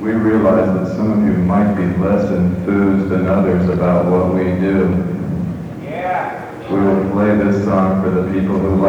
we realize that some of you might be less enthused than others about what we do. We will play this song for the people who like